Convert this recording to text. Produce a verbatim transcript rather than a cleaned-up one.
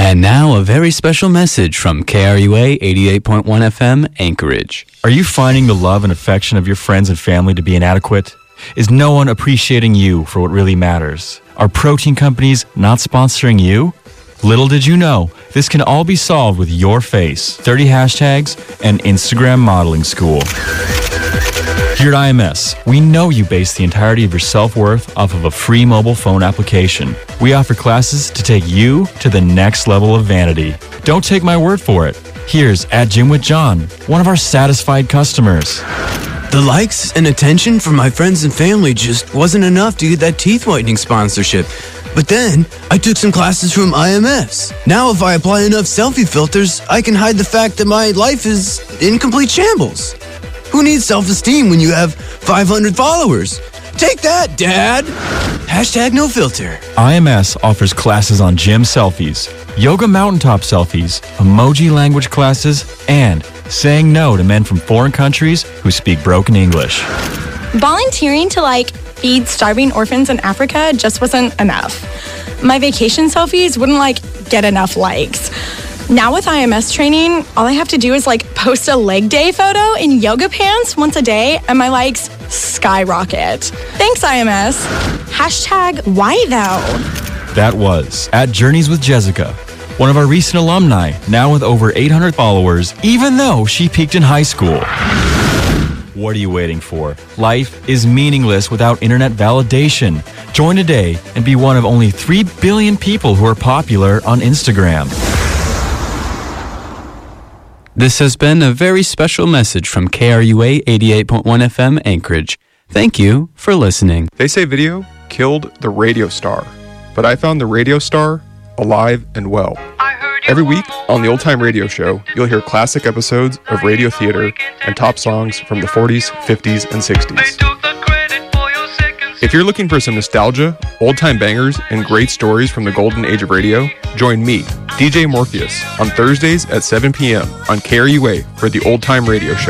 And now a very special message from K R U A eighty-eight point one F M, Anchorage. Are you finding the love and affection of your friends and family to be inadequate? Is no one appreciating you for what really matters? Are protein companies not sponsoring you? Little did you know, this can all be solved with your face, thirty hashtags, and Instagram modeling school. Here at I M S, we know you base the entirety of your self-worth off of a free mobile phone application. We offer classes to take you to the next level of vanity. Don't take my word for it. Here's at Gym with John, one of our satisfied customers. The likes and attention from my friends and family just wasn't enough to get that teeth whitening sponsorship. But then, I took some classes from I M S. Now if I apply enough selfie filters, I can hide the fact that my life is in complete shambles. Who needs self-esteem when you have five hundred followers? Take that, Dad! Hashtag no filter. I M S offers classes on gym selfies, yoga mountaintop selfies, emoji language classes, and saying no to men from foreign countries who speak broken English. Volunteering to, like, feed starving orphans in Africa just wasn't enough. My vacation selfies wouldn't, like, get enough likes. Now with I M S training, all I have to do is, like, post a leg day photo in yoga pants once a day, and my likes skyrocket. Thanks, I M S. Hashtag why though? That was at Journeys with Jessica, one of our recent alumni, now with over eight hundred followers, even though she peaked in high school. What are you waiting for? Life is meaningless without internet validation. Join today and be one of only three billion people who are popular on Instagram. This has been a very special message from K R U A eighty-eight point one F M, Anchorage. Thank you for listening. They say video killed the radio star, but I found the radio star alive and well. Every week on the Old Time Radio Show, you'll hear classic episodes of radio theater and top songs from the forties, fifties, and sixties. If you're looking for some nostalgia, old-time bangers, and great stories from the golden age of radio, join me, D J Morpheus, on Thursdays at seven p.m. on K R U A for the Old Time Radio Show.